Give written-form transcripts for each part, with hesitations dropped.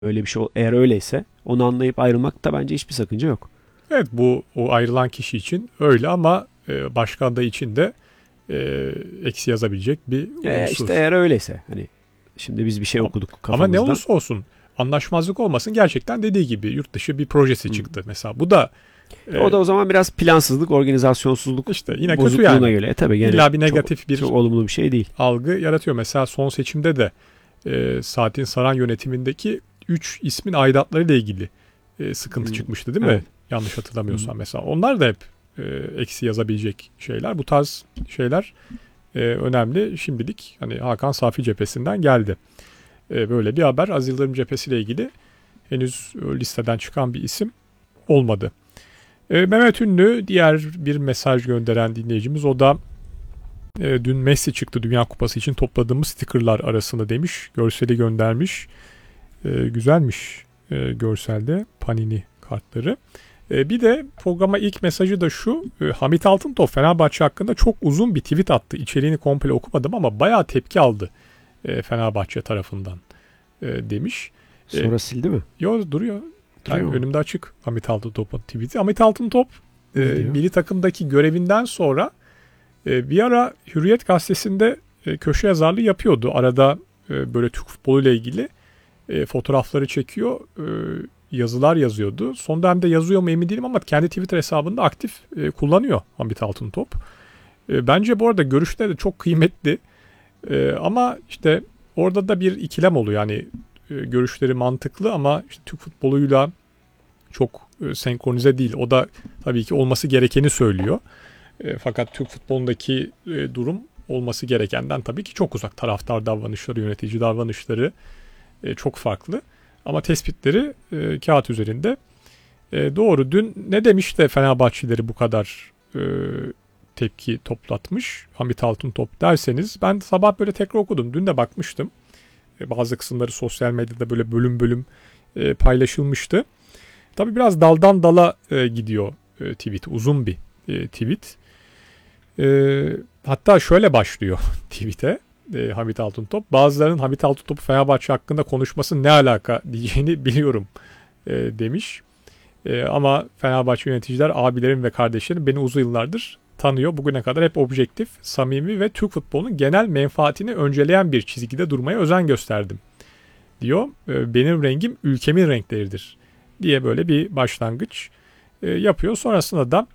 öyle bir şey eğer öyleyse onu anlayıp ayrılmakta bence hiçbir sakınca yok. Evet, bu o ayrılan kişi için öyle ama başkan da için de eksi yazabilecek bir unsur. İşte eğer öyleyse hani şimdi biz bir şey okuduk Ama ne kafamızdan. olursa olsun anlaşmazlık olmasın, gerçekten dediği gibi yurt dışı bir projesi çıktı mesela. Bu da O da o zaman biraz plansızlık, organizasyonsuzluk işte yine kötü bozukluğuna yani. göre. Tabii gene İlla bir negatif bir çok olumlu bir şey değil. algı yaratıyor. Mesela son seçimde de Saatin Saran yönetimindeki 3 ismin aidatları ile ilgili sıkıntı çıkmıştı değil mi? Evet. Yanlış hatırlamıyorsam mesela. Onlar da hep eksi yazabilecek şeyler. Bu tarz şeyler önemli. Şimdilik hani Hakan Safi cephesinden geldi. Böyle bir haber. Aziz Yıldırım cephesiyle ilgili henüz listeden çıkan bir isim olmadı. Mehmet Ünlü diğer bir mesaj gönderen dinleyicimiz. O da dün Messi çıktı Dünya Kupası için topladığımız stickerlar arasında demiş. Görseli göndermiş. Güzelmiş görselde Panini kartları. Bir de programa ilk mesajı da şu. Hamit Altıntop Fenerbahçe hakkında çok uzun bir tweet attı. İçeriğini komple okumadım ama bayağı tepki aldı Fenerbahçe tarafından demiş. Sonra sildi mi? Yo, duruyor. Yani önümde açık Hamit Altıntop'un tweet'i. Hamit Altıntop milli takımdaki görevinden sonra bir ara Hürriyet gazetesinde köşe yazarlığı yapıyordu. Arada böyle Türk futbolu ile ilgili fotoğrafları çekiyor, yazılar yazıyordu. Son dönemde yazıyor mu emin değilim ama kendi Twitter hesabında aktif kullanıyor Hamit Altıntop. Bence bu arada görüşleri de çok kıymetli. Ama işte orada da bir ikilem oluyor. Yani görüşleri mantıklı ama işte Türk futboluyla çok senkronize değil. O da tabii ki olması gerekeni söylüyor. Fakat Türk futbolundaki durum olması gerekenden tabii ki çok uzak. Taraftar davranışları, yönetici davranışları çok farklı. Ama tespitleri kağıt üzerinde doğru. Dün ne demiş de Fenerbahçelileri bu kadar tepki toplatmış Hamit Altıntop derseniz, ben sabah böyle tekrar okudum. Dün de bakmıştım. Bazı kısımları sosyal medyada böyle bölüm bölüm paylaşılmıştı. Tabii biraz daldan dala gidiyor tweet. Uzun bir tweet. Hatta şöyle başlıyor tweet'e Hamit Altıntop. Bazılarının Hamit Altıntop'u Fenerbahçe hakkında konuşması ne alaka diyeceğini biliyorum demiş. Ama Fenerbahçe yöneticiler, abilerim ve kardeşlerim beni uzun yıllardır tanıyor. Bugüne kadar hep objektif, samimi ve Türk futbolunun genel menfaatini önceleyen bir çizgide durmaya özen gösterdim diyor. Benim rengim ülkemin renkleridir diye böyle bir başlangıç yapıyor. Sonrasında da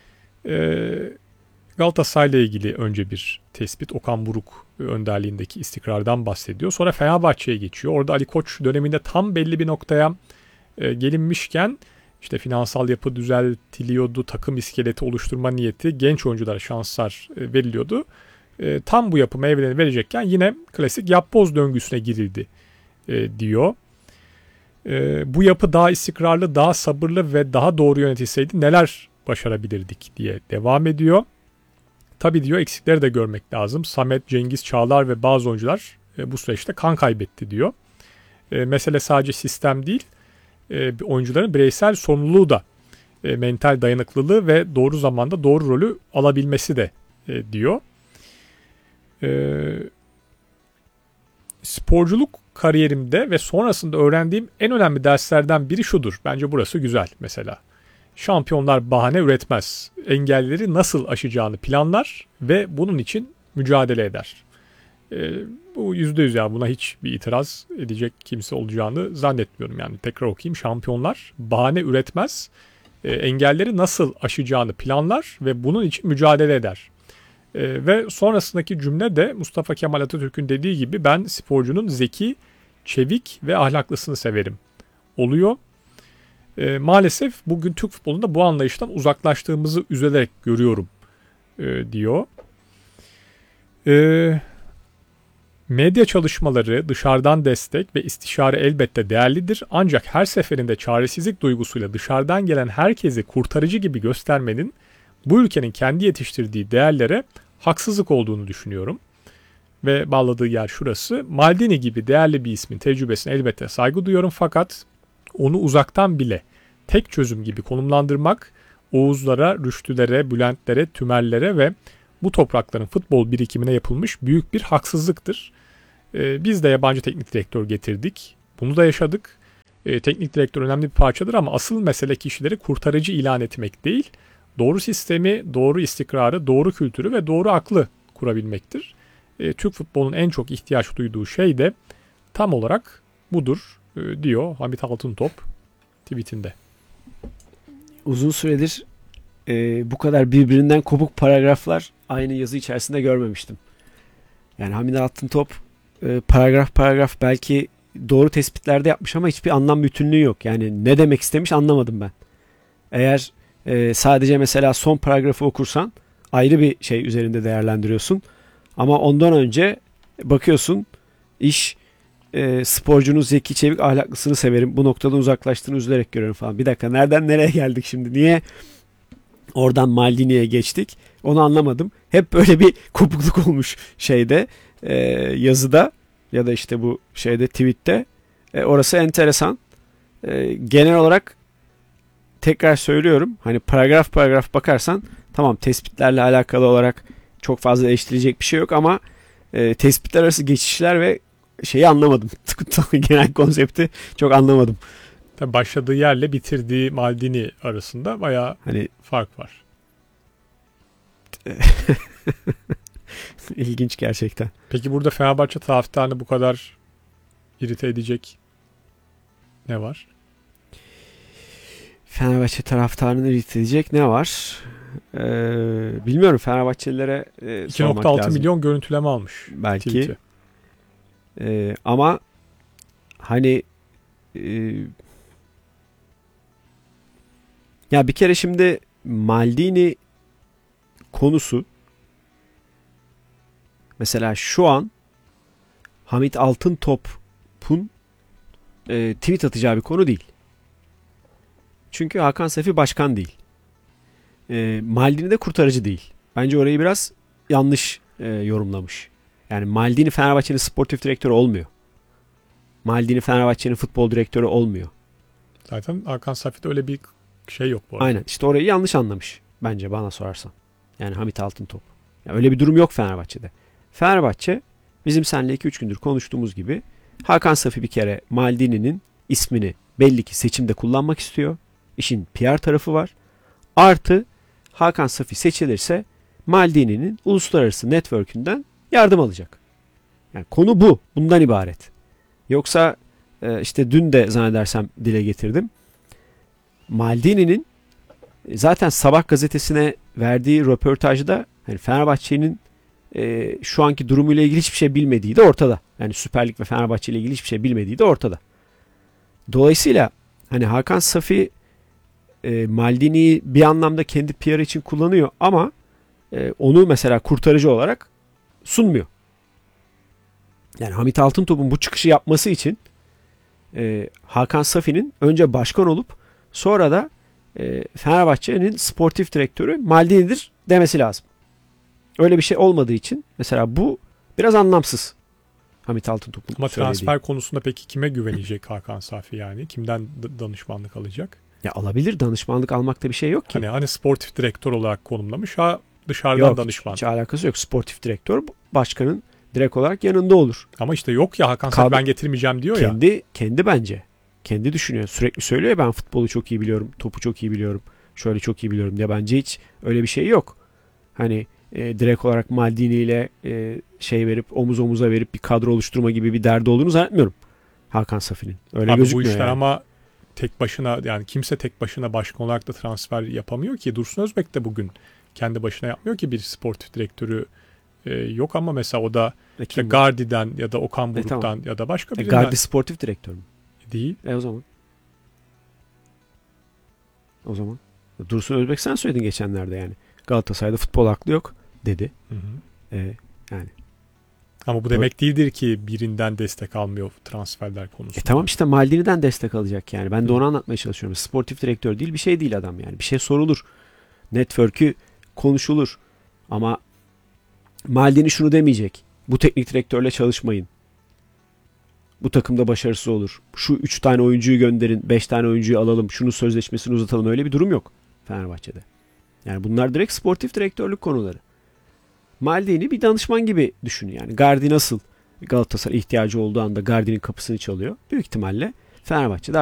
Galatasaray'la ilgili önce bir tespit, Okan Buruk önderliğindeki istikrardan bahsediyor. Sonra Fenerbahçe'ye geçiyor. Orada Ali Koç döneminde tam belli bir noktaya gelinmişken işte finansal yapı düzeltiliyordu, takım iskeleti oluşturma niyeti, genç oyunculara şanslar veriliyordu. Tam bu yapı meyvelerini verecekken yine klasik yapboz döngüsüne girildi diyor. Bu yapı daha istikrarlı, daha sabırlı ve daha doğru yönetilseydi neler başarabilirdik diye devam ediyor. Tabii diyor eksikleri de görmek lazım. Samet, Cengiz, Çağlar ve bazı oyuncular bu süreçte kan kaybetti diyor. Mesele sadece sistem değil, oyuncuların bireysel sorumluluğu da, mental dayanıklılığı ve doğru zamanda doğru rolü alabilmesi de diyor. Sporculuk kariyerimde ve sonrasında öğrendiğim en önemli derslerden biri şudur. Bence burası güzel mesela. Şampiyonlar bahane üretmez. Engelleri nasıl aşacağını planlar ve bunun için mücadele eder. Bu %100 ya, buna hiç bir itiraz edecek kimse olacağını zannetmiyorum. Yani tekrar okuyayım. Şampiyonlar bahane üretmez. Engelleri nasıl aşacağını planlar ve bunun için mücadele eder. Ve sonrasındaki cümle de Mustafa Kemal Atatürk'ün dediği gibi ben sporcunun zeki, çevik ve ahlaklısını severim oluyor. Maalesef bugün Türk futbolunda bu anlayıştan uzaklaştığımızı üzülerek görüyorum diyor. Medya çalışmaları, dışarıdan destek ve istişare elbette değerlidir. Ancak her seferinde çaresizlik duygusuyla dışarıdan gelen herkesi kurtarıcı gibi göstermenin bu ülkenin kendi yetiştirdiği değerlere haksızlık olduğunu düşünüyorum. Ve bağladığı yer şurası. Maldini gibi değerli bir ismin tecrübesine elbette saygı duyuyorum fakat onu uzaktan bile tek çözüm gibi konumlandırmak Oğuzlara, Rüştülere, Bülentlere, Tümerlere ve bu toprakların futbol birikimine yapılmış büyük bir haksızlıktır. Biz de yabancı teknik direktör getirdik. Bunu da yaşadık. teknik direktör önemli bir parçadır ama asıl mesele kişileri kurtarıcı ilan etmek değil, doğru sistemi, doğru istikrarı, doğru kültürü ve doğru aklı kurabilmektir. Türk futbolunun en çok ihtiyaç duyduğu şey de tam olarak budur diyor Hamit Altıntop tweetinde. Uzun süredir bu kadar birbirinden kopuk paragraflar aynı yazı içerisinde görmemiştim. Yani Hamit Altıntop paragraf paragraf belki doğru tespitlerde yapmış ama hiçbir anlam bütünlüğü yok. Yani ne demek istemiş anlamadım ben. Eğer sadece mesela son paragrafı okursan ayrı bir şey üzerinde değerlendiriyorsun. Ama ondan önce bakıyorsun iş sporcunun zeki, çevik, ahlaklısını severim. Bu noktadan uzaklaştığını üzülerek görüyorum falan. Bir dakika, nereden nereye geldik şimdi? Niye oradan Maldini'ye geçtik? Onu anlamadım. Hep böyle bir kopukluk olmuş şeyde yazıda ya da işte bu şeyde tweette. Orası enteresan. Genel olarak tekrar söylüyorum. Hani paragraf paragraf bakarsan tamam, tespitlerle alakalı olarak çok fazla eleştirilecek bir şey yok ama tespitler arası geçişler ve şeyi anlamadım. Genel konsepti çok anlamadım. Tabii başladığı yerle bitirdiği Maldini arasında bayağı hani fark var. İlginç gerçekten. Peki burada Fenerbahçe taraftarını bu kadar irite edecek ne var? Fenerbahçe taraftarını irite edecek ne var? Bilmiyorum, Fenerbahçelilere sormak 2.6 lazım. milyon görüntüleme almış. Belki. Ama hani ya bir kere şimdi Maldini konusu mesela şu an Hamit Altıntop'un tweet atacağı bir konu değil. Çünkü Hakan Safi başkan değil. Maldini de kurtarıcı değil. Bence orayı biraz yanlış yorumlamış. Yani Maldini Fenerbahçe'nin sportif direktörü olmuyor. Maldini Fenerbahçe'nin futbol direktörü olmuyor. Zaten Hakan Safi'de öyle bir şey yok bu arada. Aynen. İşte orayı yanlış anlamış bence, bana sorarsan. Yani Hamit Altıntop. Yani öyle bir durum yok Fenerbahçe'de. Fenerbahçe bizim seninle 2-3 gündür konuştuğumuz gibi Hakan Safi bir kere Maldini'nin ismini belli ki seçimde kullanmak istiyor. İşin PR tarafı var. Artı Hakan Safi seçilirse Maldini'nin uluslararası network'ünden yardım alacak. Yani konu bu. Bundan ibaret. Yoksa işte dün de zannedersem dile getirdim. Maldini'nin zaten Sabah gazetesine verdiği röportajda hani Fenerbahçe'nin şu anki durumuyla ilgili hiçbir şey bilmediği de ortada. Yani Süper Lig ve Fenerbahçe ile ilgili hiçbir şey bilmediği de ortada. Dolayısıyla hani Hakan Safi Maldini'yi bir anlamda kendi PR için kullanıyor ama onu mesela kurtarıcı olarak sunmuyor. Yani Hamit Altıntop'un bu çıkışı yapması için Hakan Safi'nin önce başkan olup sonra da Fenerbahçe'nin sportif direktörü Maldini'dir demesi lazım. Öyle bir şey olmadığı için mesela bu biraz anlamsız. Hamit Altıntop'un ama söylediği. transfer konusunda peki kime güvenecek Hakan Safi yani? Kimden danışmanlık alacak? Ya alabilir, danışmanlık almakta bir şey yok ki. Hani sportif direktör olarak konumlamış, ha dışarıdan yok, danışman. Hiç alakası yok. Sportif direktör başkanın direkt olarak yanında olur. Ama işte yok ya, Hakan Safi ben getirmeyeceğim diyor ya. Kendi bence. Kendi düşünüyor. Sürekli söylüyor ya, ben futbolu çok iyi biliyorum. Topu çok iyi biliyorum. Şöyle çok iyi biliyorum diye. Bence hiç öyle bir şey yok. Hani direkt olarak Maldini ile şey verip omuz omuza verip bir kadro oluşturma gibi bir derdi olduğunu zannetmiyorum Hakan Safi'nin. Öyle abi gözükmüyor bu işler yani. ama tek başına, yani kimse tek başına başkan olarak da transfer yapamıyor ki. Dursun Özbek de bugün kendi başına yapmıyor ki, bir sportif direktörü yok ama mesela o da işte Gardi'den ya da Okan Buruk'tan tamam. Ya da başka birinden. Gardi sportif direktör mü? Değil. O zaman. O zaman. Dursun Özbek sen söyledin geçenlerde yani. Galatasaray'da futbol aklı yok dedi. Hı hı. Yani. Ama bu demek değildir ki birinden destek almıyor transferler konusunda. Tamam işte Maldini'den destek alacak yani. Ben de onu anlatmaya çalışıyorum. Sportif direktör değil, bir şey değil adam yani. Bir şey sorulur. Network'ü konuşulur. Ama Maldini şunu demeyecek. Bu teknik direktörle çalışmayın. Bu takımda başarısız olur. Şu 3 tane oyuncuyu gönderin, 5 tane oyuncuyu alalım, şunun sözleşmesini uzatalım. Öyle bir durum yok Fenerbahçe'de. Yani bunlar direkt sportif direktörlük konuları. Maldini bir danışman gibi düşün yani. Gardi nasıl Galatasaray ihtiyacı olduğu anda Gardi'nin kapısını çalıyor. Büyük ihtimalle Fenerbahçe'de